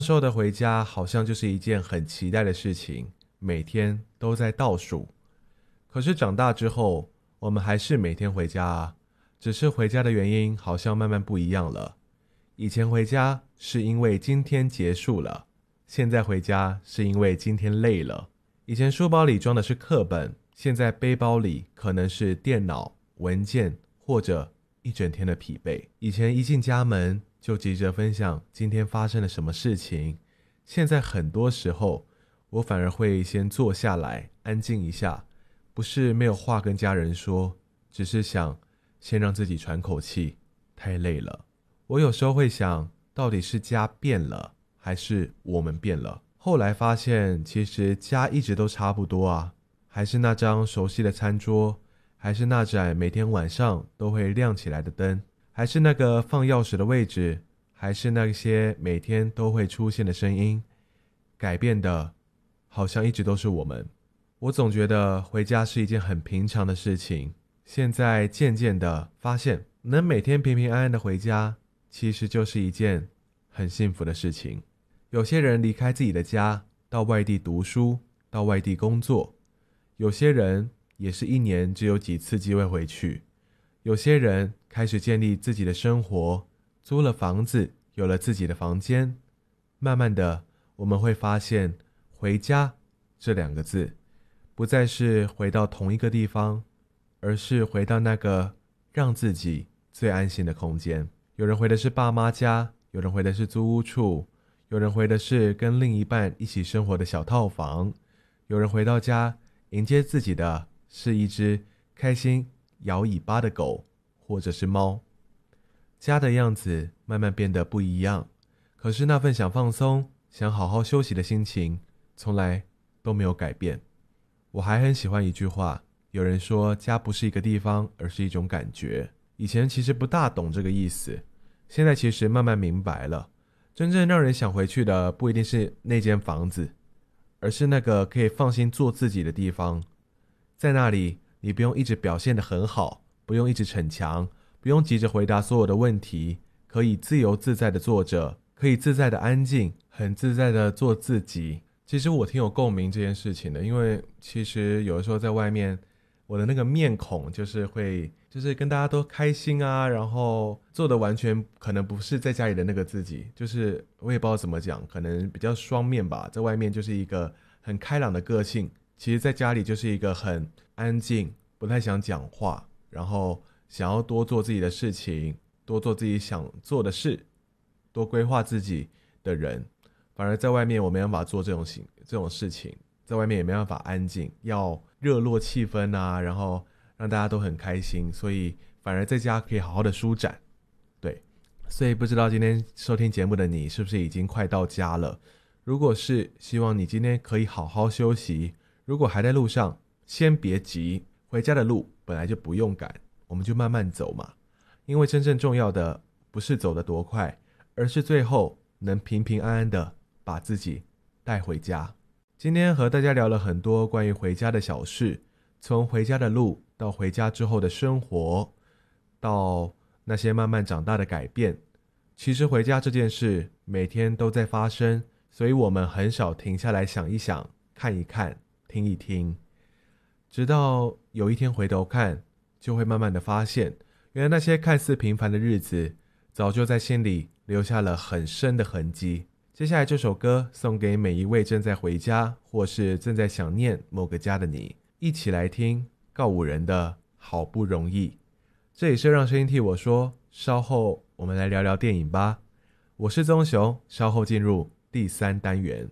时候的回家好像就是一件很期待的事情，每天都在倒数。可是长大之后，我们还是每天回家啊，只是回家的原因好像慢慢不一样了。以前回家是因为今天结束了，现在回家是因为今天累了。以前书包里装的是课本，现在背包里可能是电脑、文件或者一整天的疲惫。以前一进家门就急着分享今天发生了什么事情，现在很多时候我反而会先坐下来安静一下，不是没有话跟家人说，只是想先让自己喘口气，太累了。我有时候会想，到底是家变了还是我们变了？后来发现其实家一直都差不多啊，还是那张熟悉的餐桌，还是那盏每天晚上都会亮起来的灯，还是那个放钥匙的位置，还是那些每天都会出现的声音。改变的好像一直都是我们。我总觉得回家是一件很平常的事情，现在渐渐的发现，能每天平平安安的回家，其实就是一件很幸福的事情。有些人离开自己的家，到外地读书，到外地工作，有些人也是一年只有几次机会回去，有些人开始建立自己的生活，租了房子，有了自己的房间。慢慢的，我们会发现回家这两个字不再是回到同一个地方，而是回到那个让自己最安心的空间。有人回的是爸妈家，有人回的是租屋处，有人回的是跟另一半一起生活的小套房，有人回到家迎接自己的是一只开心摇尾巴的狗或者是猫。家的样子慢慢变得不一样，可是那份想放松、想好好休息的心情从来都没有改变。我还很喜欢一句话，有人说家不是一个地方，而是一种感觉。以前其实不大懂这个意思，现在其实慢慢明白了，真正让人想回去的不一定是那间房子，而是那个可以放心做自己的地方。在那里，你不用一直表现得很好，不用一直逞强，不用急着回答所有的问题，可以自由自在地坐着，可以自在地安静，很自在地做自己。其实我挺有共鸣这件事情的，因为其实有的时候在外面，我的那个面孔就是跟大家都开心啊，然后做的完全可能不是在家里的那个自己，就是我也不知道怎么讲，可能比较双面吧。在外面就是一个很开朗的个性，其实在家里就是一个很安静，不太想讲话，然后想要多做自己的事情，多做自己想做的事，多规划自己的人。反而在外面我没办法做这种事情，在外面也没办法安静，要热络气氛啊，然后让大家都很开心，所以反而在家可以好好的舒展。对，所以不知道今天收听节目的你是不是已经快到家了？如果是，希望你今天可以好好休息。如果还在路上，先别急，回家的路本来就不用赶，我们就慢慢走嘛。因为真正重要的不是走得多快，而是最后能平平安安的把自己带回家。今天和大家聊了很多关于回家的小事，从回家的路到回家之后的生活，到那些慢慢长大的改变。其实回家这件事每天都在发生，所以我们很少停下来想一想，看一看，听一听，直到有一天回头看，就会慢慢的发现，原来那些看似平凡的日子早就在心里留下了很深的痕迹。接下来这首歌送给每一位正在回家或是正在想念某个家的你，一起来听告五人的好不容易。这里是让声音替我说，稍后我们来聊聊电影吧。我是宗雄，稍后进入第3单元。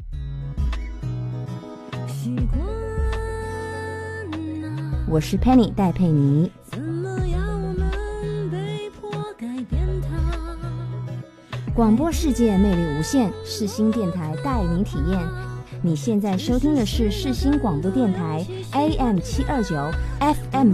我是 Penny 戴佩妮。广播世界魅力无限，世新电台带你体验。你现在收听的是世新广播电台 AM729 FM